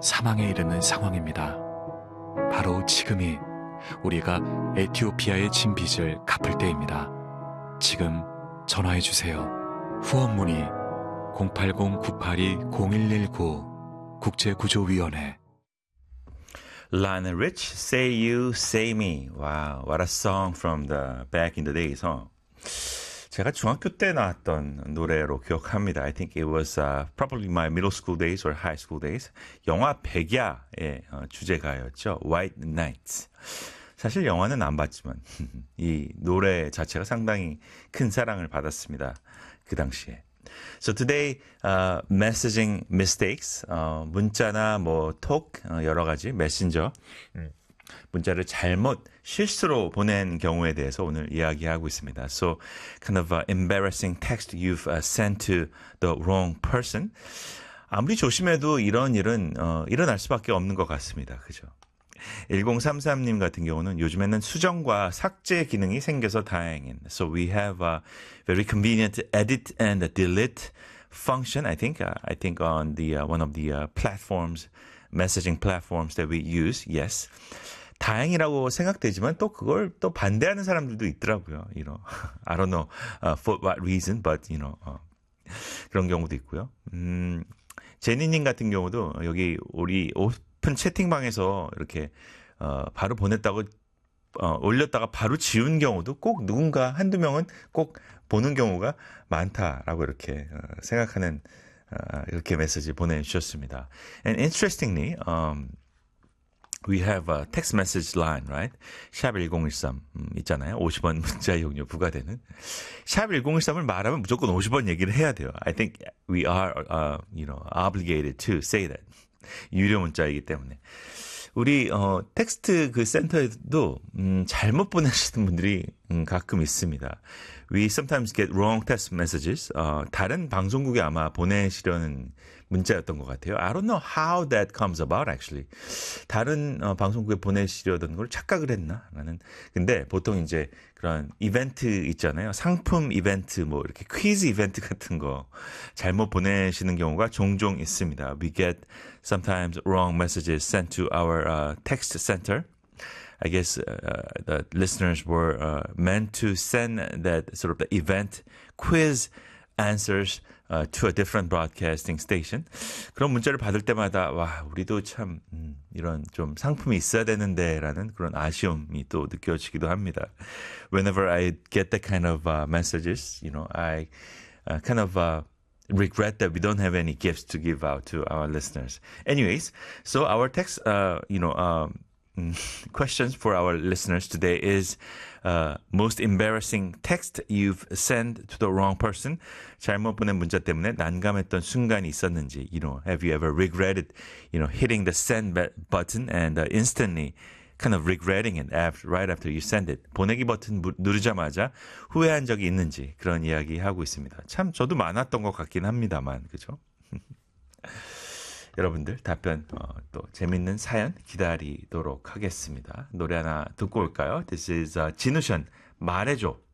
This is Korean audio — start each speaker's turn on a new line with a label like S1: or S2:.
S1: 사망에 이르는 상황입니다. 바로 지금이 우리가 에티오피아의 진 빚을 갚을 때입니다. 지금 전화해 주세요. 후원 문의 080-982-0119 국제구조위원회.
S2: Lionel Rich, Say You, Say Me. Wow, what a song from the back in the days, huh? 제가 중학교 때 나왔던 노래로 기억합니다. I think it was probably my middle school days or high school days. 영화 백야의 주제가였죠. White Nights. 사실 영화는 안 봤지만 이 노래 자체가 상당히 큰 사랑을 받았습니다. 그 당시에. So today, messaging mistakes, 문자나 뭐 톡, 여러 가지 메신저, 문자를 잘못 실수로 보낸 경우에 대해서 오늘 이야기하고 있습니다. So, kind of embarrassing text you've sent to the wrong person. 아무리 조심해도 이런 일은 일어날 수밖에 없는 것 같습니다. 그죠? 1033님 같은 경우는 요즘에는 수정과 삭제 기능이 생겨서 다행인. So we have a very convenient edit and delete function. I think on the one of the platforms, messaging platforms that we use. Yes. 다행이라고 생각되지만 또 그걸 또 반대하는 사람들도 있더라고요. You know, I don't know for what reason, but you know 그런 경우도 있고요. 제니님 같은 경우도 여기 우리 오픈 채팅방에서 이렇게 바로 보냈다고 올렸다가 바로 지운 경우도 꼭 누군가 한두 명은 꼭 보는 경우가 많다라고 이렇게 생각하는 이렇게 메시지 보내주셨습니다. And interestingly, we have a text message line, right? 샵 1013 있잖아요. 50원 문자 이용료 부과되는. 샵 1013을 말하면 무조건 50원 얘기를 해야 돼요. I think we are, obligated to say that. 유료 문자이기 때문에. 우리 텍스트 그 센터에도 잘못 보내시는 분들이 가끔 있습니다. We sometimes get wrong text messages. 다른 방송국에 아마 보내시려는 문자였던 것 같아요. I don't know how that comes about actually. 다른 방송국에 보내시려던 걸 착각을 했나? 라는. 근데 보통 이제 그런 이벤트 있잖아요. 상품 이벤트 뭐 이렇게 퀴즈 이벤트 같은 거 잘못 보내시는 경우가 종종 있습니다. We get sometimes wrong messages sent to our text center. I guess the listeners were meant to send that sort of the event quiz answers to a different broadcasting station. 그런 문자를 받을 때마다 와 우리도 참 이런 좀 상품이 있어야 되는데라는 그런 아쉬움이 또 느껴지기도 합니다. Whenever I get that kind of messages, I kind of regret that we don't have any gifts to give out to our listeners. Anyways, so our text, questions for our listeners today is most embarrassing text you've sent to the wrong person. 잘못 보낸 문자 때문에 난감했던 순간이 있었는지, have you ever regretted, hitting the send button and instantly kind of regretting it right after you send it. 보내기 버튼 누르자마자 후회한 적이 있는지 그런 이야기 하고 있습니다. 참 저도 많았던 것 같긴 합니다만, 그죠? 여러분들 답변 또 재밌는 사연 기다리도록 하겠습니다. 노래 하나 듣고 올까요? This is 진우션 말해줘.